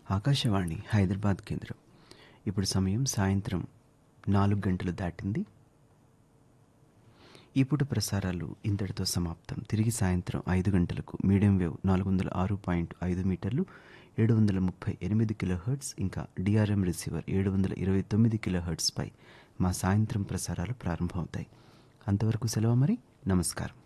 ఆకాశవాణి హైదరాబాద్ కేంద్రం. ఇప్పుడు సమయం సాయంత్రం 4 గంటలు దాటింది. ఈ పూట ప్రసారాలు ఇంతటితో సమాప్తం. తిరిగి సాయంత్రం 5 గంటలకు మీడియం వేవ్ 406.5 మీటర్లు 738 కిలోహెర్ట్జ్ ఇంకా డిఆర్ఎం రిసీవర్ 729 కిలోహెర్ట్జ్ పై మా సాయంత్రం ప్రసారాలు ప్రారంభమవుతాయి. అంతవరకు సెలవు మరి. నమస్కారం.